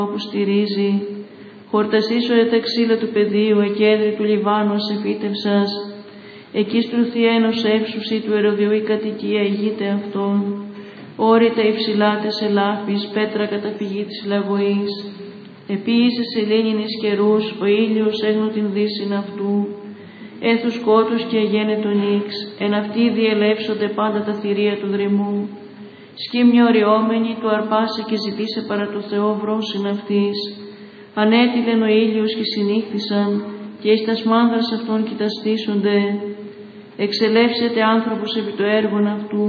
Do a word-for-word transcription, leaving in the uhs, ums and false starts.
που στηρίζει. Χορτασίσοε τα ξύλα του πεδίου, εκέντρη του Λιβάνου ασεφίτευσας. Εκεί στρουθιένος εύσουση του Ερωδιού η κατοικία ηγείται αυτόν. Όρητα υψηλά τες ελάφης, πέτρα καταφυγή της λαγωής. Επίησε σελήνινης καιρούς, ο ήλιος έγνω την δύσιν αυτού. Έθους σκότους και αγένετον ύξ, εν αυτοί διελεύσονται πάντα τα θηρία του δρυμού. Σκύμια οριόμενη του αρπάσε και ζητήσε παρά το Θεό βρόσιν αυτής. Ανέτειλεν ο ήλιος και συνήχθησαν, και εις τας μάνδρας αυτών κοιταστήσονται. Εξελεύσεται άνθρωπος επί το έργον αυτού,